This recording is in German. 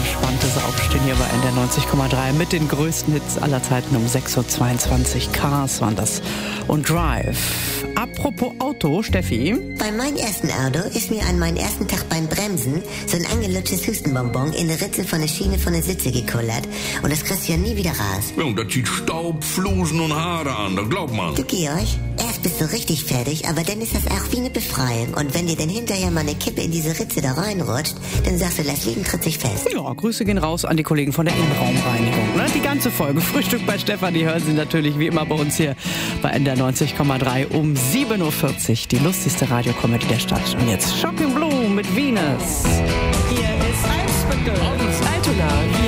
entspanntes Aufstehen hier bei NDR 90,3 mit den größten Hits aller Zeiten um 6.22 Uhr. Cars waren das und Drive. Apropos Auto, Steffi. Bei meinem ersten Auto ist mir an meinem ersten Tag beim Bremsen so ein angelutschtes Hustenbonbon in der Ritze von der Schiene von der Sitze gekullert. Und das kriegst du ja nie wieder raus. Ja, und das zieht Staub, Flusen und Haare an, das glaubt man. Du, Georg, erst bist du richtig fertig, aber dann ist das auch wie eine Befreiung. Und wenn dir dann hinterher mal eine Kippe in diese Ritze da reinrutscht, dann sagst du, lass liegen, tritt sich fest. Ja, Grüße gehen raus an die Kollegen von der Innenraumreinigung. Ne? Die ganze Folge Frühstück bei Stefan, die hören Sie natürlich wie immer bei uns hier bei NDR 90,3 um 7.40 Uhr. Die lustigste Radiokomödie der Stadt. Und jetzt Shocking Blue mit Venus. Hier ist Eisbüttel und Altona.